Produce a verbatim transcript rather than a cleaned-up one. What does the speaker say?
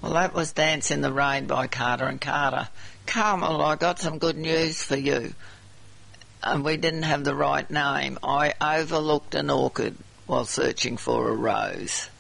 Well, that was Dance in the Rain by Carter and Carter. Carmel, I got some good news for you. And we didn't have the right name. I overlooked an orchid while searching for a rose.